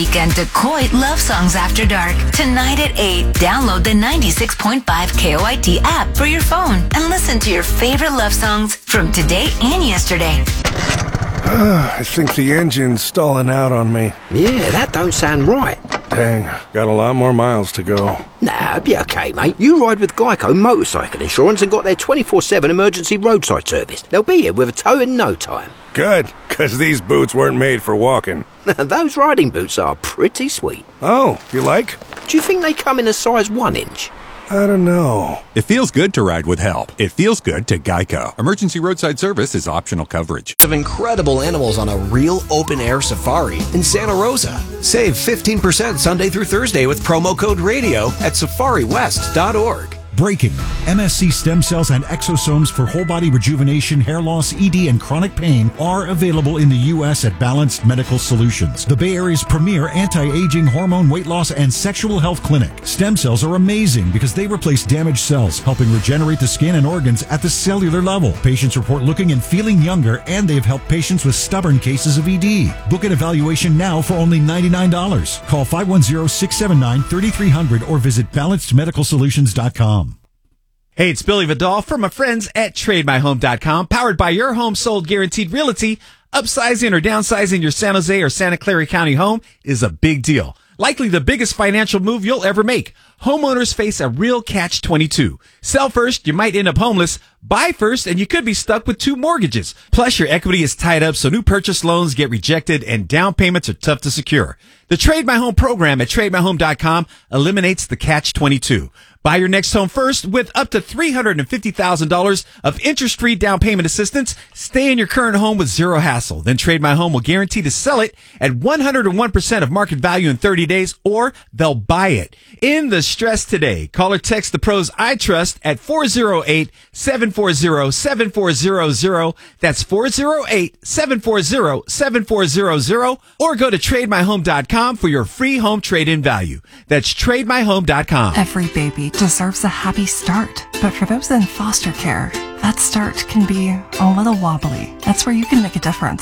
Weekend Decoit Love Songs After Dark. Tonight at 8, download the 96.5 KOIT app for your phone and listen to your favorite love songs from today and yesterday. I think the engine's stalling out on me. Yeah, that don't sound right. Dang, got a lot more miles to go. Nah, be okay, mate. You ride with Geico Motorcycle Insurance and got their 24/7 emergency roadside service. They'll be here with a tow in no time. Good, because these boots weren't made for walking. Those riding boots are pretty sweet. Oh, you like? Do you think they come in a size 1 inch? I don't know. It feels good to ride with help. It feels good to Geico. Emergency roadside service is optional coverage. Of incredible animals on a real open-air safari in Santa Rosa. Save 15% Sunday through Thursday with promo code RADIO at safariwest.org. Breaking. MSC stem cells and exosomes for whole body rejuvenation, hair loss, ED, and chronic pain are available in the U.S. at Balanced Medical Solutions, the Bay Area's premier anti-aging, hormone, weight loss, and sexual health clinic. Stem cells are amazing because they replace damaged cells, helping regenerate the skin and organs at the cellular level. Patients report looking and feeling younger, and they've helped patients with stubborn cases of ED. Book an evaluation now for only $99. Call 510-679-3300 or visit balancedmedicalsolutions.com. Hey, it's Billy Vidal from my friends at TradeMyHome.com, powered by Your Home Sold Guaranteed Realty. Upsizing or downsizing your San Jose or Santa Clara County home is a big deal. Likely the biggest financial move you'll ever make. Homeowners face a real catch-22. Sell first, you might end up homeless. Buy first, and you could be stuck with 2 mortgages. Plus, your equity is tied up, so new purchase loans get rejected, and down payments are tough to secure. The Trade My Home program at TradeMyHome.com eliminates the catch-22. Buy your next home first with up to $350,000 of interest-free down payment assistance. Stay in your current home with zero hassle. Then Trade My Home will guarantee to sell it at 101% of market value in 30 days, or they'll buy it. In the stress today, call or text the pros I trust at 408-740-7400. That's 408-740-7400, or go to TradeMyHome.com for your free home trade-in value. That's TradeMyHome.com. Every baby deserves a happy start, but for those in foster care, that start can be a little wobbly. That's where you can make a difference.